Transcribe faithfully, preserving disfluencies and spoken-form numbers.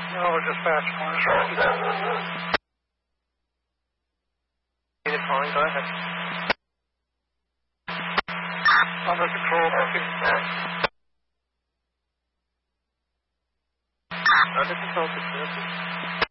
No, dispatch one. Unit calling, go ahead. Under control, thank you. Under control, six zero two.